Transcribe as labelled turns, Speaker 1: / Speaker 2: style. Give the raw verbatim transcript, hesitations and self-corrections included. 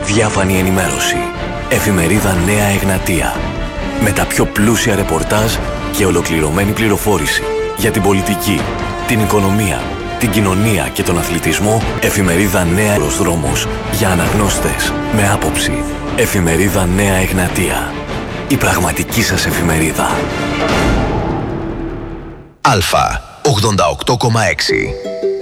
Speaker 1: Διάφανη ενημέρωση. Εφημερίδα Νέα Εγνατία. Με τα πιο πλούσια ρεπορτάζ και ολοκληρωμένη πληροφόρηση για την πολιτική, την οικονομία, την κοινωνία και τον αθλητισμό. Εφημερίδα Νέα Δρόμος για αναγνώστες με άποψη. Εφημερίδα Νέα Εγνατία. Η πραγματική σας εφημερίδα.
Speaker 2: Αλφα ογδόντα οκτώ κόμμα έξι.